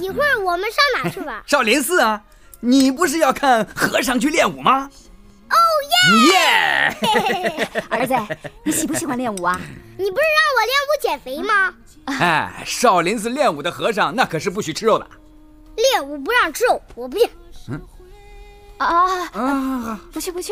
一会儿我们上哪去玩？ 少林寺啊！你不是要看和尚去练武吗？ 哦耶！ 儿子，你喜不喜欢练武啊？ 你不是让我练武减肥吗？ 哎，少林寺练武的和尚那可是不许吃肉的。 练武不让吃肉，我不信。 不去不去。